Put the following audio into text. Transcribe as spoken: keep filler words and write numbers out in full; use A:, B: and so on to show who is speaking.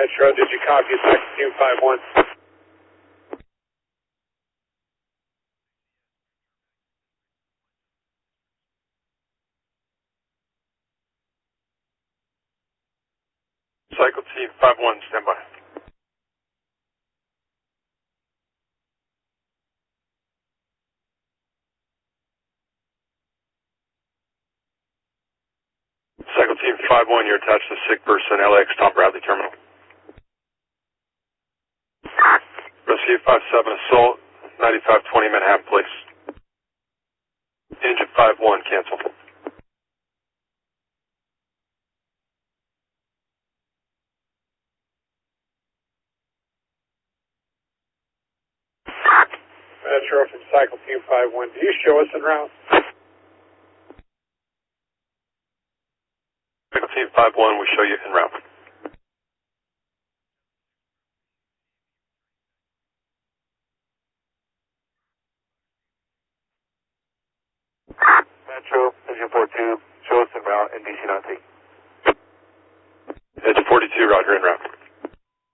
A: Metro, did you copy Cycle Team five one?
B: Cycle Team five one, stand by. Cycle Team five one, you're attached to sick person, L A X Tom Bradley Terminal. Rescue five seven, assault, ninety-five twenty Manhattan Place. Engine five one, cancel.
A: Metro from Cycle Team five one, do you show us en route?
B: Cycle Team five one, we show you en route.
C: Metro, Engine four two, show us en route, N B C nineteen.
B: Engine forty-two, roger, en route.